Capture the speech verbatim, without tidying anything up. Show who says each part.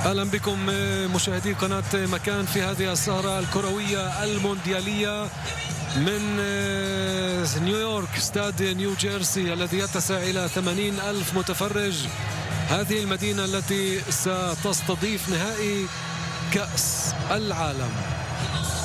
Speaker 1: أهلا بكم مشاهدي قناة مكان في هذه السهرة الكروية المونديالية من نيويورك، استاد نيو جيرسي الذي يتسع إلى ثمانين ألف متفرج. هذه المدينة التي ستستضيف نهائي كأس العالم.